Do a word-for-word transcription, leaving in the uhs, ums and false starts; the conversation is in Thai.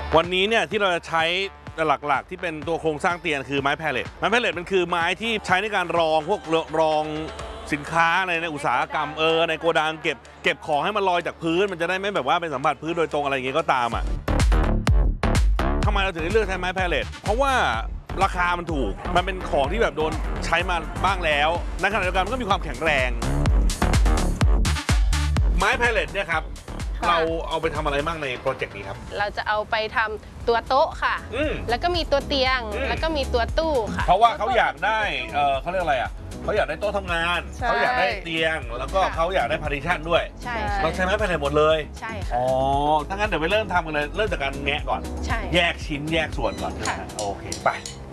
วันนี้เนี่ยที่เราจะใช้หลักๆที่เป็นตัวโครงสร้างเตียงคือไม้แพลเลตไม้แพลเลตมันคือไม้ที่ใช้ในการรองพวกรองสินค้าในในอุตสาหกรรมเออในโกดังเก็บเก็บของให้มันลอยจากพื้นมันจะได้ไม่แบบว่าเป็นสัมผัสพื้นโดยตรงอะไรอย่างงี้ก็ตามอ่ะทำไมเราถึงได้เลือกใช้ไม้แพลเลตเพราะว่าราคามันถูกมันเป็นของที่แบบโดนใช้มาบ้างแล้วในขณะเดียวกันมันก็มีความแข็งแรงไม้แพลเลตเนี่ยครับเราเอาไปทำอะไรบ้างในโปรเจกต์นี้ครับเราจะเอาไปทำตัวโต๊ะค่ะแล้วก็มีตัวเตียงแล้วก็มีตัวตู้ค่ะเพราะว่าเขาอยากได้เออเขาเรียกอะไรอ่ะเขาอยากได้โต๊ะทำงานเขาอยากได้เตียงแล้วก็เขาอยากได้พาร์ติชันด้วยใช่เราใช้ไม้แผ่นหมดเลยใช่ค่ะอ๋อถ้างั้นเดี๋ยวไปเริ่มทำกันเลยเริ่มจากการแงะก่อนใช่แยกชิ้นแยกส่วนก่อนใช่ไหมโอเคไป